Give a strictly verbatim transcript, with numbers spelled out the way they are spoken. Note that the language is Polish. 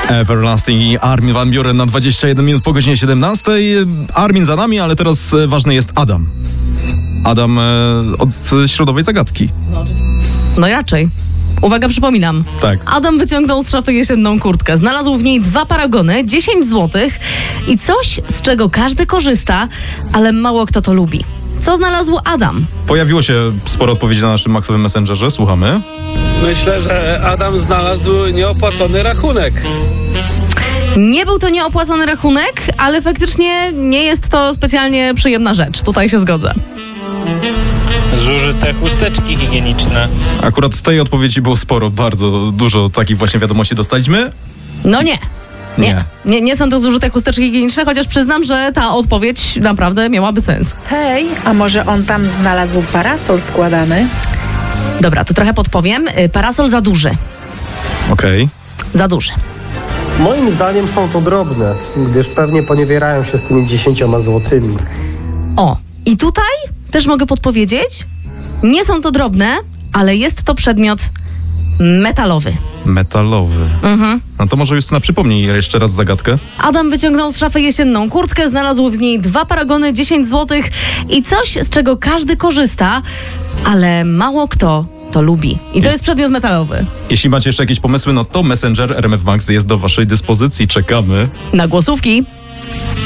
Everlasting i Armin van Buuren na dwadzieścia jeden minut po godzinie siedemnastej. Armin za nami, ale teraz ważny jest Adam. Adam e, od środowej zagadki. No raczej. Uwaga, przypominam. Tak. Adam wyciągnął z szafy jesienną kurtkę. Znalazł w niej dwa paragony, dziesięć złotych i coś, z czego każdy korzysta, ale mało kto to lubi. Co znalazł Adam? Pojawiło się sporo odpowiedzi na naszym Maxowym Messengerze. Słuchamy. Myślę, że Adam znalazł nieopłacony rachunek. Nie był to nieopłacony rachunek, ale faktycznie nie jest to specjalnie przyjemna rzecz. Tutaj się zgodzę. Zużyte chusteczki higieniczne. Akurat z tej odpowiedzi było sporo, bardzo dużo takich właśnie wiadomości dostaliśmy. No nie. Nie, Nie. nie, nie są to zużyte chusteczki higieniczne, chociaż przyznam, że ta odpowiedź naprawdę miałaby sens. Hej, a może on tam znalazł parasol składany? Dobra, to trochę podpowiem. Y, Parasol za duży. Okej. Za duży. Moim zdaniem są to drobne, gdyż pewnie poniewierają się z tymi dziesięcioma złotymi. O, i tutaj też mogę podpowiedzieć. Nie są to drobne, ale jest to przedmiot metalowy. Metalowy. Mhm. No to może Justyna przypomnij jeszcze raz zagadkę. Adam wyciągnął z szafy jesienną kurtkę, znalazł w niej dwa paragony, dziesięć złotych i coś, z czego każdy korzysta, ale mało kto to lubi. I to Nie. jest przedmiot metalowy. Jeśli macie jeszcze jakieś pomysły, no to Messenger R M F Max jest do waszej dyspozycji. Czekamy. Na głosówki.